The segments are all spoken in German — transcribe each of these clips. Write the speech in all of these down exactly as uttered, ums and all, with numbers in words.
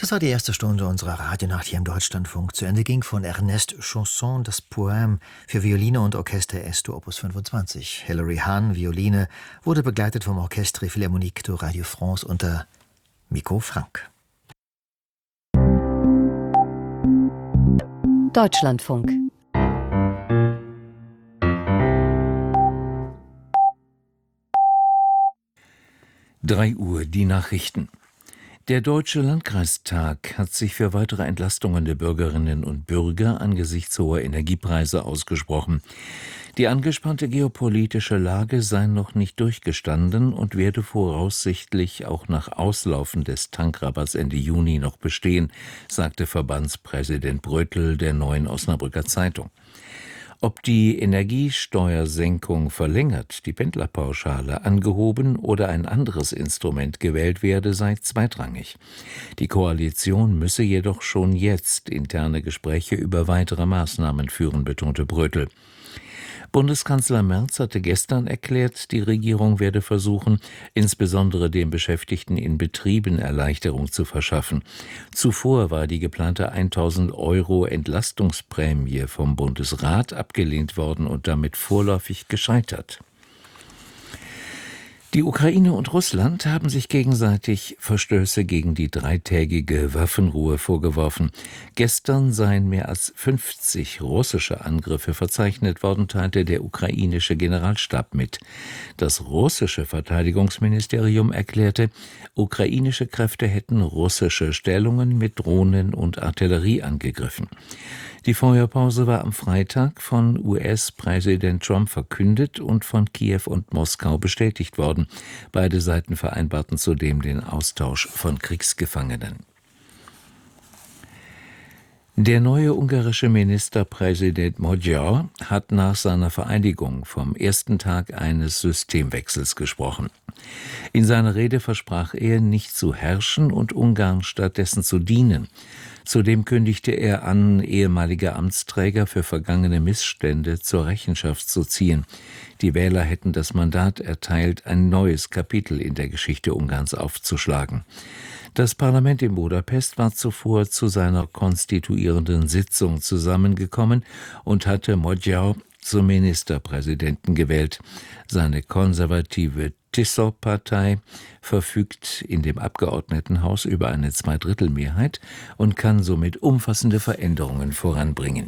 Das war die erste Stunde unserer Radionacht hier im Deutschlandfunk. Zu Ende ging von Ernest Chausson das Poème für Violine und Orchester Esto Opus fünfundzwanzig. Hilary Hahn, Violine, wurde begleitet vom Orchestre Philharmonique de Radio France unter Miko Frank. Deutschlandfunk. drei Uhr, die Nachrichten. Der Deutsche Landkreistag hat sich für weitere Entlastungen der Bürgerinnen und Bürger angesichts hoher Energiepreise ausgesprochen. Die angespannte geopolitische Lage sei noch nicht durchgestanden und werde voraussichtlich auch nach Auslaufen des Tankrabatts Ende Juni noch bestehen, sagte Verbandspräsident Bröttl der Neuen Osnabrücker Zeitung. Ob die Energiesteuersenkung verlängert, die Pendlerpauschale angehoben oder ein anderes Instrument gewählt werde, sei zweitrangig. Die Koalition müsse jedoch schon jetzt interne Gespräche über weitere Maßnahmen führen, betonte Bröttl. Bundeskanzler Merz hatte gestern erklärt, die Regierung werde versuchen, insbesondere den Beschäftigten in Betrieben Erleichterung zu verschaffen. Zuvor war die geplante tausend Euro Entlastungsprämie vom Bundesrat abgelehnt worden und damit vorläufig gescheitert. Die Ukraine und Russland haben sich gegenseitig Verstöße gegen die dreitägige Waffenruhe vorgeworfen. Gestern seien mehr als fünfzig russische Angriffe verzeichnet worden, teilte der ukrainische Generalstab mit. Das russische Verteidigungsministerium erklärte, ukrainische Kräfte hätten russische Stellungen mit Drohnen und Artillerie angegriffen. Die Feuerpause war am Freitag von U S-Präsident Trump verkündet und von Kiew und Moskau bestätigt worden. Beide Seiten vereinbarten zudem den Austausch von Kriegsgefangenen. Der neue ungarische Ministerpräsident Magyar hat nach seiner Vereidigung vom ersten Tag eines Systemwechsels gesprochen. In seiner Rede versprach er, nicht zu herrschen und Ungarn stattdessen zu dienen. Zudem kündigte er an, ehemalige Amtsträger für vergangene Missstände zur Rechenschaft zu ziehen. Die Wähler hätten das Mandat erteilt, ein neues Kapitel in der Geschichte Ungarns aufzuschlagen. Das Parlament in Budapest war zuvor zu seiner konstituierenden Sitzung zusammengekommen und hatte Magyar zum Ministerpräsidenten gewählt. Seine konservative Tisza-Partei verfügt in dem Abgeordnetenhaus über eine Zweidrittelmehrheit und kann somit umfassende Veränderungen voranbringen.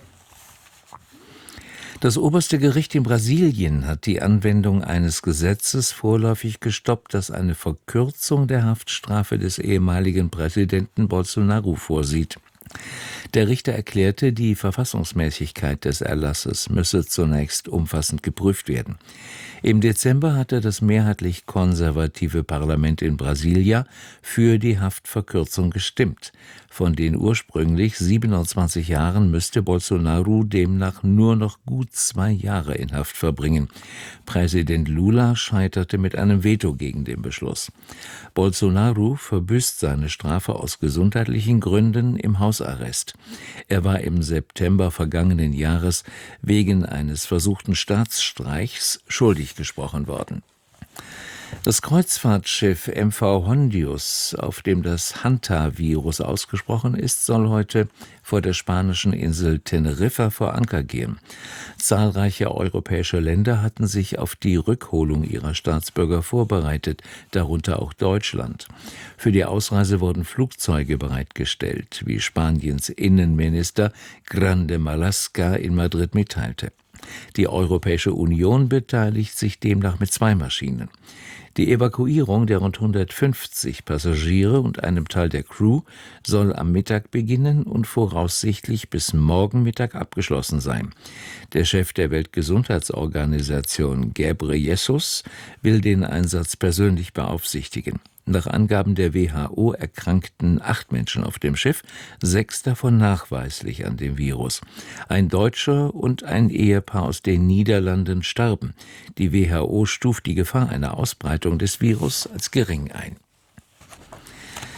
Das oberste Gericht in Brasilien hat die Anwendung eines Gesetzes vorläufig gestoppt, das eine Verkürzung der Haftstrafe des ehemaligen Präsidenten Bolsonaro vorsieht. Der Richter erklärte, die Verfassungsmäßigkeit des Erlasses müsse zunächst umfassend geprüft werden. Im Dezember hatte das mehrheitlich konservative Parlament in Brasilia für die Haftverkürzung gestimmt. Von den ursprünglich siebenundzwanzig Jahren müsste Bolsonaro demnach nur noch gut zwei Jahre in Haft verbringen. Präsident Lula scheiterte mit einem Veto gegen den Beschluss. Bolsonaro verbüßt seine Strafe aus gesundheitlichen Gründen im Hausarrest. Er war im September vergangenen Jahres wegen eines versuchten Staatsstreichs schuldig gesprochen worden. Das Kreuzfahrtschiff M V Hondius, auf dem das Hanta-Virus ausgesprochen ist, soll heute vor der spanischen Insel Teneriffa vor Anker gehen. Zahlreiche europäische Länder hatten sich auf die Rückholung ihrer Staatsbürger vorbereitet, darunter auch Deutschland. Für die Ausreise wurden Flugzeuge bereitgestellt, wie Spaniens Innenminister Grande Marlaska in Madrid mitteilte. Die Europäische Union beteiligt sich demnach mit zwei Maschinen. Die Evakuierung der rund hundertfünfzig Passagiere und einem Teil der Crew soll am Mittag beginnen und voraussichtlich bis morgen Mittag abgeschlossen sein. Der Chef der Weltgesundheitsorganisation Ghebreyesus will den Einsatz persönlich beaufsichtigen. Nach Angaben der W H O erkrankten acht Menschen auf dem Schiff, sechs davon nachweislich an dem Virus. Ein Deutscher und ein Ehepaar aus den Niederlanden starben. Die W H O stuft die Gefahr einer Ausbreitung des Virus als gering ein.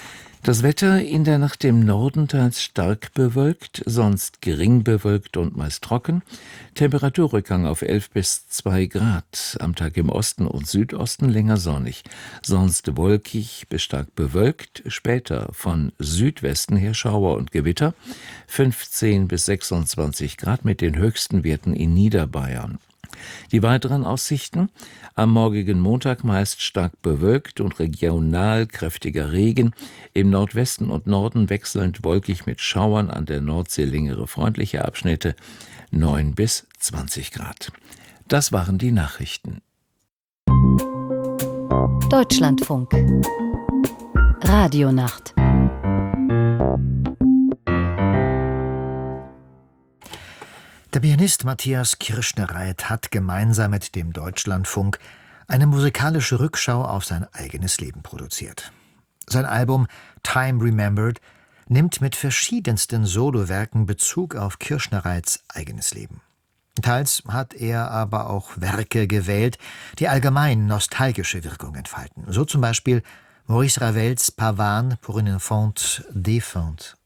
Das Wetter in der Nacht im Norden teils stark bewölkt, sonst gering bewölkt und meist trocken. Temperaturrückgang auf elf bis zwei Grad. Am Tag im Osten und Südosten länger sonnig. Sonst wolkig bis stark bewölkt. Später von Südwesten her Schauer und Gewitter. fünfzehn bis sechsundzwanzig Grad mit den höchsten Werten in Niederbayern. Die weiteren Aussichten: am morgigen Montag meist stark bewölkt und regional kräftiger Regen, im Nordwesten und Norden wechselnd wolkig mit Schauern, an der Nordsee längere freundliche Abschnitte, neun bis zwanzig Grad. Das waren die Nachrichten. Deutschlandfunk Radionacht. Der Pianist Matthias Kirschnereit hat gemeinsam mit dem Deutschlandfunk eine musikalische Rückschau auf sein eigenes Leben produziert. Sein Album Time Remembered nimmt mit verschiedensten Solowerken Bezug auf Kirschnereits eigenes Leben. Teils hat er aber auch Werke gewählt, die allgemein nostalgische Wirkung entfalten. So zum Beispiel Maurice Ravels Pavane pour une enfant défunte.